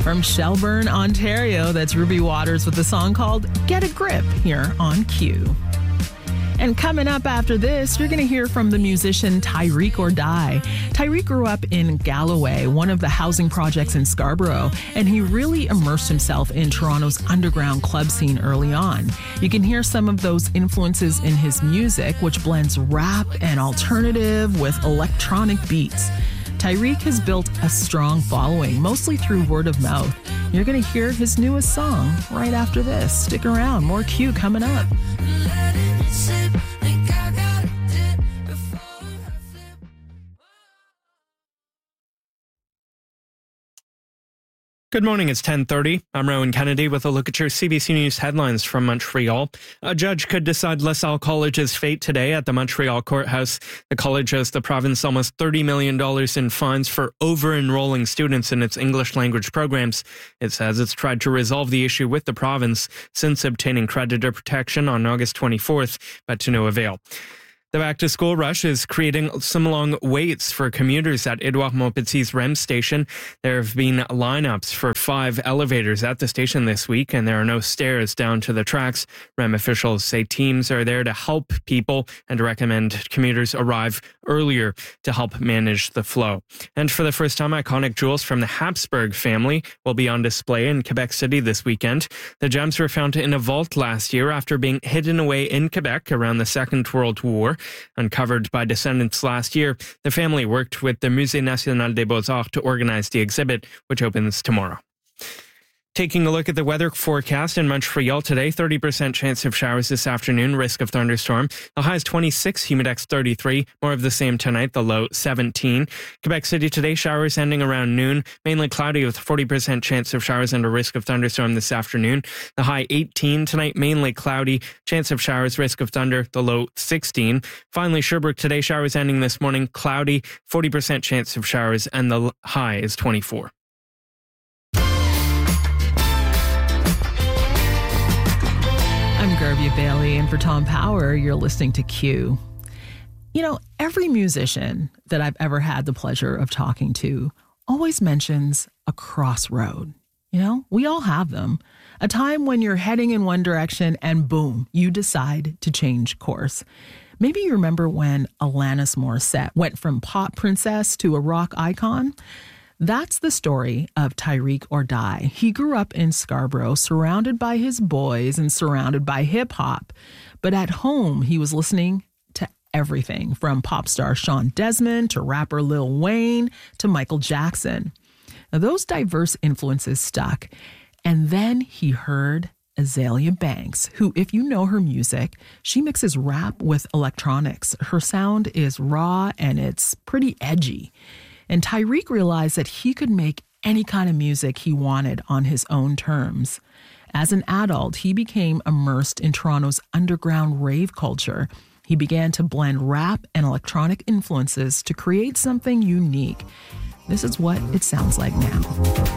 From Shelburne, Ontario, that's Ruby Waters with a song called Get a Grip here on Q. And coming up after this, you're going to hear from the musician Tyreek or Die. Tyreek grew up in Galloway, one of the housing projects in Scarborough, and he really immersed himself in Toronto's underground club scene early on. You can hear some of those influences in his music, which blends rap and alternative with electronic beats. Tyreek has built a strong following, mostly through word of mouth. You're going to hear his newest song right after this. Stick around, more Q coming up. Good morning, it's 10:30. I'm Rowan Kennedy with a look at your CBC News headlines from Montreal. A judge could decide LaSalle College's fate today at the Montreal courthouse. The college owes the province almost $30 million in fines for over-enrolling students in its English language programs. It says it's tried to resolve the issue with the province since obtaining creditor protection on August 24th, but to no avail. The back-to-school rush is creating some long waits for commuters at Édouard Montpetit's REM station. There have been lineups for 5 elevators at the station this week, and there are no stairs down to the tracks. REM officials say teams are there to help people and recommend commuters arrive earlier to help manage the flow. And for the first time, iconic jewels from the Habsburg family will be on display in Quebec City this weekend. The gems were found in a vault last year after being hidden away in Quebec around the Second World War. Uncovered by descendants last year, the family worked with the Musée National des Beaux-Arts to organize the exhibit, which opens tomorrow. Taking a look at the weather forecast in Montreal today, 30% chance of showers this afternoon, risk of thunderstorm. The high is 26, humidex 33. More of the same tonight, the low 17. Quebec City today, showers ending around noon. Mainly cloudy with 40% chance of showers and a risk of thunderstorm this afternoon. The high 18 tonight, mainly cloudy. Chance of showers, risk of thunder, the low 16. Finally, Sherbrooke today, showers ending this morning, cloudy. 40% chance of showers and the high is 24. I'm Garvia Bailey, and for Tom Power, you're listening to Q. You know, every musician that I've ever had the pleasure of talking to always mentions a crossroad. You know, we all have them. A time when you're heading in one direction and boom, you decide to change course. Maybe you remember when Alanis Morissette went from pop princess to a rock icon. That's the story of Tyreek or Die. He grew up in Scarborough, surrounded by his boys and surrounded by hip-hop. But at home, he was listening to everything from pop star Sean Desmond to rapper Lil Wayne to Michael Jackson. Now, those diverse influences stuck. And then he heard Azealia Banks, who, if you know her music, she mixes rap with electronics. Her sound is raw and it's pretty edgy. And Tyreek realized that he could make any kind of music he wanted on his own terms. As an adult, he became immersed in Toronto's underground rave culture. He began to blend rap and electronic influences to create something unique. This is what it sounds like now.